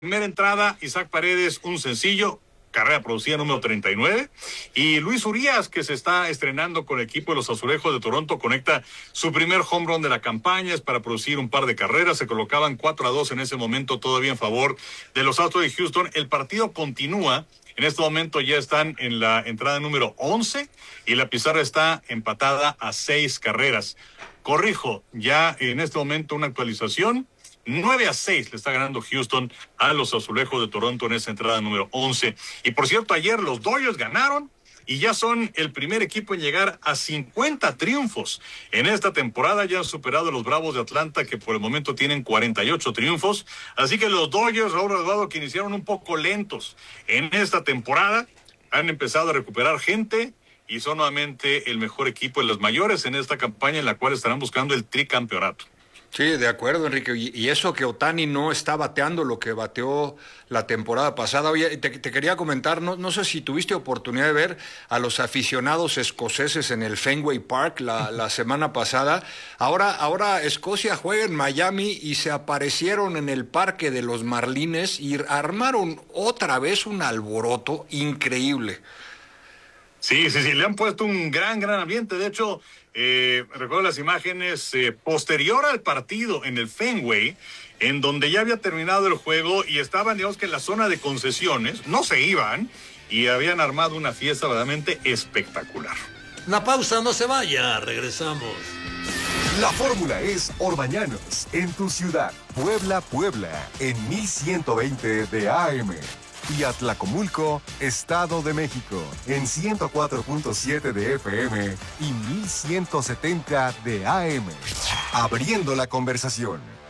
Primera entrada, Isaac Paredes, un sencillo, carrera producida número 39. Y Luis Urías, que se está estrenando con el equipo de los Azulejos de Toronto, conecta su primer home run de la campaña, es para producir un par de carreras. Se colocaban 4-2 en ese momento, todavía en favor de los Astros de Houston. El partido continúa. En este momento ya están en la entrada número 11 y la pizarra está empatada a 6 carreras. Corrijo, ya en este momento una actualización. 9-6 le está ganando Houston a los Azulejos de Toronto en esa entrada número 11. Y por cierto, ayer los Dodgers ganaron y ya son el primer equipo en llegar a 50 triunfos. En esta temporada ya han superado a los Bravos de Atlanta, que por el momento tienen 48 triunfos. Así que los Dodgers, Raúl Eduardo, que iniciaron un poco lentos en esta temporada, han empezado a recuperar gente y son nuevamente el mejor equipo de las mayores en esta campaña en la cual estarán buscando el tricampeonato. Sí, de acuerdo, Enrique. Y eso que Ohtani no está bateando lo que bateó la temporada pasada. Oye, te quería comentar, no sé si tuviste oportunidad de ver a los aficionados escoceses en el Fenway Park la semana pasada. Ahora Escocia juega en Miami y se aparecieron en el parque de los Marlines y armaron otra vez un alboroto increíble. Sí, le han puesto un gran ambiente. De hecho, recuerdo las imágenes posterior al partido en el Fenway, en donde ya había terminado el juego y estaban, digamos que en la zona de concesiones, no se iban, y habían armado una fiesta verdaderamente espectacular. Una pausa, no se vaya, regresamos. La fórmula es Orbañanos, en tu ciudad, Puebla, en 1120 de AM. Y Atlacomulco, Estado de México, en 104.7 de FM y 1170 de AM. Abriendo la conversación.